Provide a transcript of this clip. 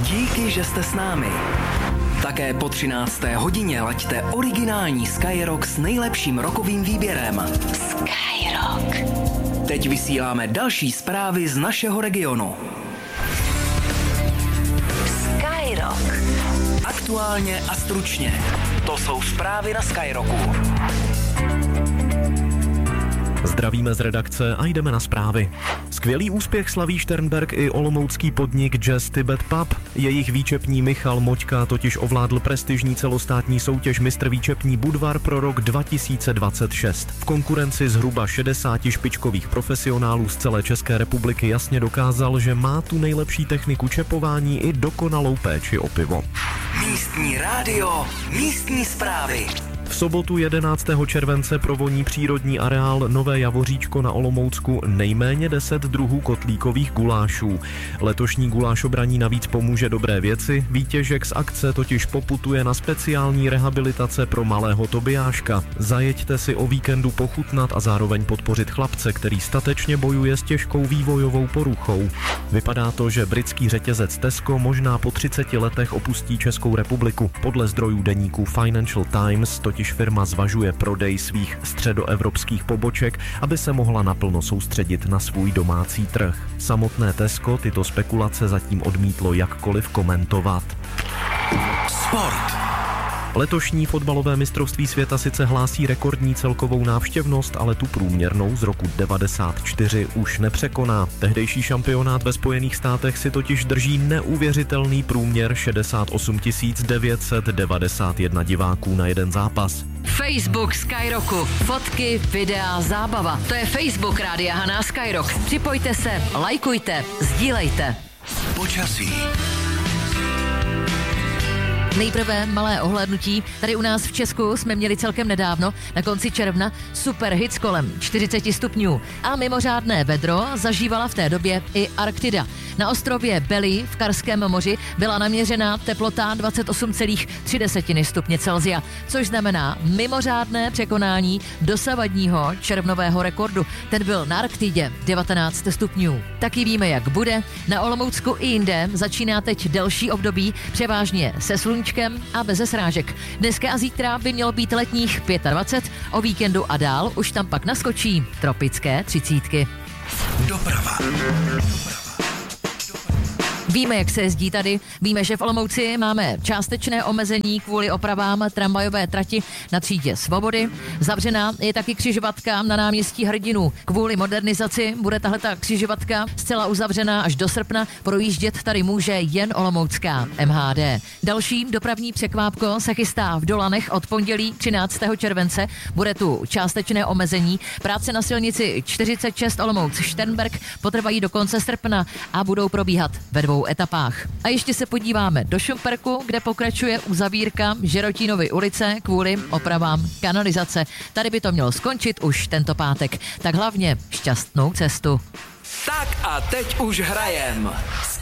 Díky, že jste s námi. Také po 13. hodině laďte originální Skyrock s nejlepším rockovým výběrem. Skyrock. Teď vysíláme další zprávy z našeho regionu. Skyrock. Aktuálně a stručně. To jsou zprávy na Skyrocku. Zdravíme z redakce a jdeme na zprávy. Skvělý úspěch slaví Šternberk i olomoucký podnik Jazz Tibet Pub. Jejich výčepní Michal Moťka totiž ovládl prestižní celostátní soutěž Mistr výčepní Budvar pro rok 2026. V konkurenci zhruba 60 špičkových profesionálů z celé České republiky jasně dokázal, že má tu nejlepší techniku čepování i dokonalou péči o pivo. Místní rádio, místní zprávy. V sobotu 11. července provoní přírodní areál Nové Javoříčko na Olomoucku nejméně 10 druhů kotlíkových gulášů. Letošní gulášobraní navíc pomůže dobré věci, výtěžek z akce totiž poputuje na speciální rehabilitace pro malého Tobiáška. Zajeďte si o víkendu pochutnat a zároveň podpořit chlapce, který statečně bojuje s těžkou vývojovou poruchou. Vypadá to, že britský řetězec Tesco možná po 30 letech opustí Českou republiku. Podle zdrojů deníku Financial Times totiž firma zvažuje prodej svých středoevropských poboček, aby se mohla naplno soustředit na svůj domácí trh. Samotné Tesco tyto spekulace zatím odmítlo jakkoliv komentovat. Sport. Letošní fotbalové mistrovství světa sice hlásí rekordní celkovou návštěvnost, ale tu průměrnou z roku 94 už nepřekoná. Tehdejší šampionát ve Spojených státech si totiž drží neuvěřitelný průměr 68 991 diváků na jeden zápas. Facebook Skyrocku. Fotky, videa, zábava. To je Facebook Rádia Haná Skyrock. Připojte se, lajkujte, sdílejte. Počasí. Nejprve malé ohlédnutí. Tady u nás v Česku jsme měli celkem nedávno, na konci června, super hit kolem 40 stupňů. A mimořádné vedro zažívala v té době i Arktida. Na ostrově Beli v Karském moři byla naměřená teplota 28,3 stupně Celsia, což znamená mimořádné překonání dosavadního červnového rekordu. Ten byl na Arktidě 19 stupňů. Taky víme, jak bude. Na Olomoucku i jinde začíná teď delší období, převážně se sluníčkem a beze srážek. Dneska a zítra by mělo být letních 25, o víkendu a dál už tam pak naskočí tropické 30. Doprava. Víme, jak se jezdí tady. Víme, že v Olomouci máme částečné omezení kvůli opravám tramvajové trati na třídě Svobody. Zavřená je taky křižovatka na náměstí Hrdinů. Kvůli modernizaci bude tahleta křižovatka zcela uzavřená až do srpna. Projíždět tady může jen olomoucká MHD. Další dopravní překvápko se chystá v Dolanech od pondělí 13. července. Bude tu částečné omezení. Práce na silnici 46 Olomouc Šternberk potrvají do konce srpna a budou probíhat ve 2 etapách. A ještě se podíváme do Šumperku, kde pokračuje uzavírka Žerotínovy ulice kvůli opravám kanalizace. Tady by to mělo skončit už tento pátek. Tak hlavně šťastnou cestu. Tak a teď už hrajem.